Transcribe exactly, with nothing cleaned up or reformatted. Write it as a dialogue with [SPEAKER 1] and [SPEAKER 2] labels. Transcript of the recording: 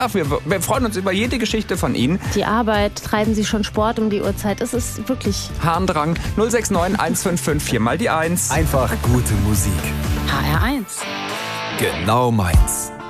[SPEAKER 1] Ach, wir, wir freuen uns über jede Geschichte von Ihnen.
[SPEAKER 2] Die Arbeit, treiben Sie schon Sport um die Uhrzeit? Es ist wirklich...
[SPEAKER 1] Harndrang null sechs neun eins fünf fünf vier mal die eins.
[SPEAKER 3] Einfach gute Musik.
[SPEAKER 4] H R eins.
[SPEAKER 3] Genau meins.